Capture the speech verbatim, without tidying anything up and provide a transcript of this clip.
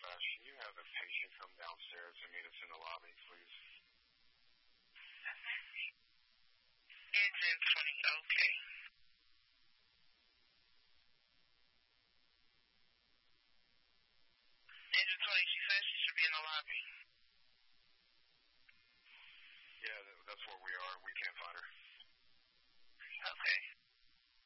dispatch. Can you have a patient come downstairs and meet us in the lobby, please? Engine twenty, okay. Engine twenty, she says she should be in the lobby. Yeah, that's where we are. We can't find her.